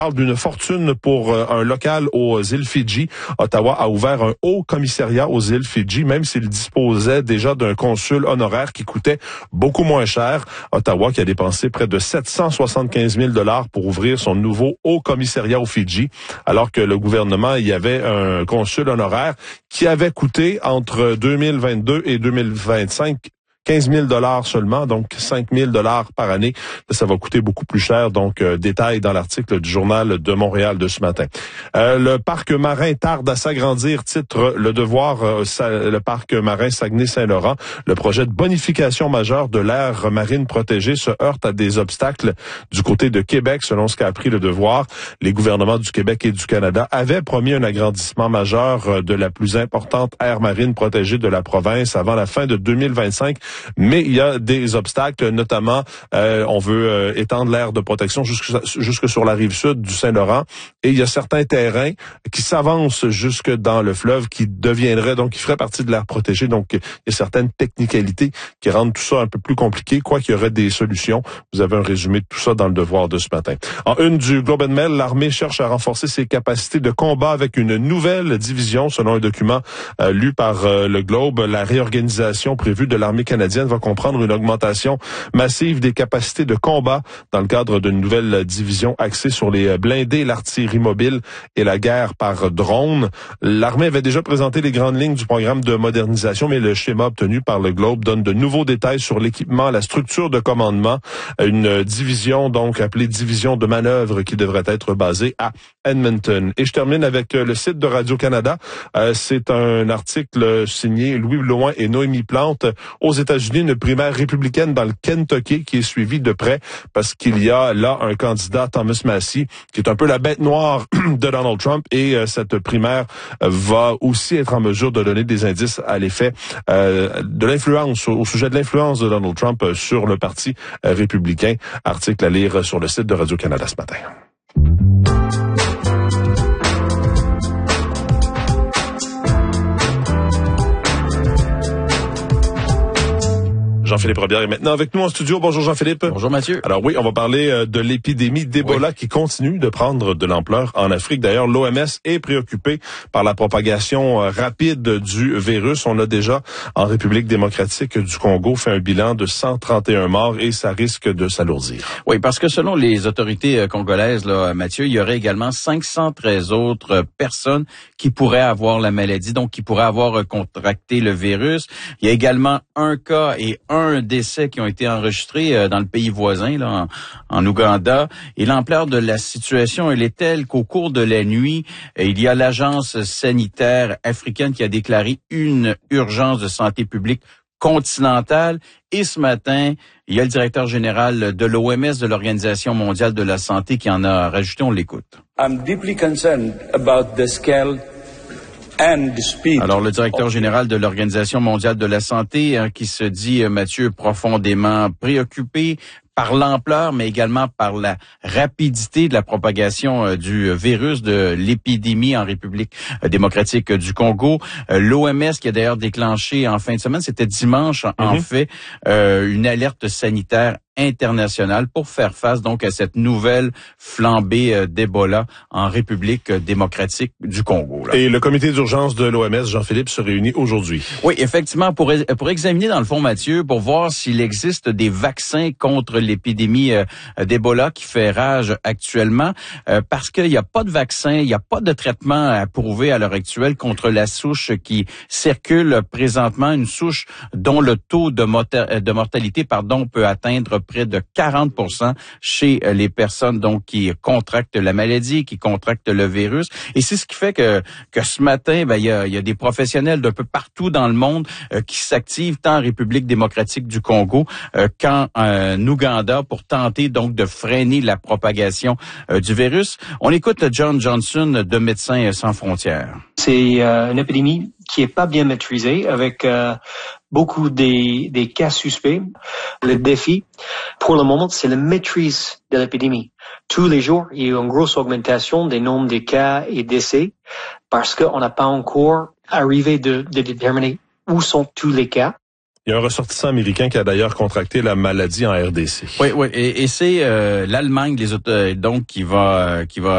parle d'une fortune pour un local aux îles Fidji. Ottawa a ouvert un haut commissariat aux îles Fidji, même s'il disposait déjà d'un consul honoraire qui coûtait beaucoup moins cher. Ottawa qui a dépensé près de 775 000 $ pour ouvrir son nouveau haut commissariat aux Fidji, alors que le gouvernement y avait un consul honoraire qui avait coûté entre 2022 et 2025 15 000 $ seulement, donc 5 000 $ par année. Ça va coûter beaucoup plus cher. Donc, détail dans l'article du Journal de Montréal de ce matin. Le parc marin tarde à s'agrandir, titre Le Devoir, le parc marin Saguenay-Saint-Laurent. Le projet de bonification majeure de l'aire marine protégée se heurte à des obstacles du côté de Québec, selon ce qu'a appris Le Devoir. Les gouvernements du Québec et du Canada avaient promis un agrandissement majeur de la plus importante aire marine protégée de la province avant la fin de 2025. Mais il y a des obstacles, notamment on veut étendre l'aire de protection jusque sur la rive sud du Saint-Laurent, et il y a certains terrains qui s'avancent jusque dans le fleuve qui feraient partie de l'aire protégée. Donc il y a certaines technicalités qui rendent tout ça un peu plus compliqué, quoi qu'il y aurait des solutions. Vous avez un résumé de tout ça dans Le Devoir de ce matin. En une du Globe and Mail, l'armée cherche à renforcer ses capacités de combat avec une nouvelle division, selon un document lu par le Globe. La réorganisation prévue de l'armée canadienne va comprendre une augmentation massive des capacités de combat dans le cadre d'une nouvelle division axée sur les blindés, l'artillerie mobile et la guerre par drone. L'armée avait déjà présenté les grandes lignes du programme de modernisation, mais le schéma obtenu par le Globe donne de nouveaux détails sur l'équipement, la structure de commandement, une division donc appelée division de manœuvre qui devrait être basée à Edmonton. Et je termine avec le site de Radio-Canada. C'est un article signé Louis Blouin et Noémie Plante. Aux États-Unis, une primaire républicaine dans le Kentucky qui est suivie de près parce qu'il y a là un candidat, Thomas Massie, qui est un peu la bête noire de Donald Trump, et cette primaire va aussi être en mesure de donner des indices à l'effet de l'influence, au sujet de l'influence de Donald Trump sur le parti républicain. Article à lire sur le site de Radio-Canada ce matin. Jean-Philippe Robillard est maintenant avec nous en studio. Bonjour Jean-Philippe. Bonjour Mathieu. Alors oui, on va parler de l'épidémie d'Ebola qui continue de prendre de l'ampleur en Afrique. D'ailleurs, l'OMS est préoccupée par la propagation rapide du virus. On a déjà, en République démocratique du Congo, fait un bilan de 131 morts et ça risque de s'alourdir. Oui, parce que selon les autorités congolaises, là, Mathieu, il y aurait également 513 autres personnes qui pourraient avoir la maladie, donc qui pourraient avoir contracté le virus. Il y a également un cas et un décès qui ont été enregistrés dans le pays voisin, là, en Ouganda. Et l'ampleur de la situation, elle est telle qu'au cours de la nuit, il y a l'Agence sanitaire africaine qui a déclaré une urgence de santé publique continentale. Et ce matin, il y a le directeur général de l'OMS, de l'Organisation mondiale de la santé, qui en a rajouté. On l'écoute. I'm deeply concerned about the scale. Alors, le directeur général de l'Organisation mondiale de la santé, qui se dit, Mathieu, profondément préoccupé par l'ampleur, mais également par la rapidité de la propagation du virus, de l'épidémie en République démocratique du Congo. L'OMS qui a d'ailleurs déclenché en fin de semaine, c'était dimanche en fait, une alerte sanitaire internationale pour faire face donc à cette nouvelle flambée d'Ebola en République démocratique du Congo. Là. Et le comité d'urgence de l'OMS, Jean-Philippe, se réunit aujourd'hui. Oui, effectivement, pour examiner dans le fond, Mathieu, pour voir s'il existe des vaccins contre l'épidémie d'Ebola qui fait rage actuellement, parce qu'il n'y a pas de vaccin, il n'y a pas de traitement approuvé à l'heure actuelle contre la souche qui circule présentement, une souche dont le taux de mortalité peut atteindre près de 40% chez les personnes donc qui contractent la maladie, qui contractent le virus. Et c'est ce qui fait que ce matin, il y a des professionnels d'un peu partout dans le monde qui s'activent tant en République démocratique du Congo qu'en Ouganda pour tenter donc de freiner la propagation du virus. On écoute John Johnson de Médecins sans frontières. C'est une épidémie qui est pas bien maîtrisée avec beaucoup des cas suspects. Le défi, pour le moment, c'est la maîtrise de l'épidémie. Tous les jours, il y a eu une grosse augmentation des nombres de cas et décès parce qu'on n'a pas encore arrivé de déterminer où sont tous les cas. Il y a un ressortissant américain qui a d'ailleurs contracté la maladie en RDC. Oui, et c'est l'Allemagne, donc qui va